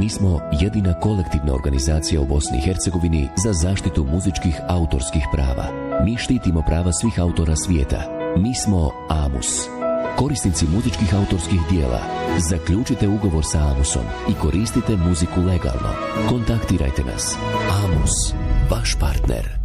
Mi smo jedina kolektivna organizacija u Bosni i Hercegovini za zaštitu muzičkih autorskih prava. Mi štitimo prava svih autora svijeta. Mi smo AMUS. Korisnici muzičkih autorskih dijela, zaključite ugovor sa AMUS-om i koristite muziku legalno. Kontaktirajte nas. AMUS, vaš partner.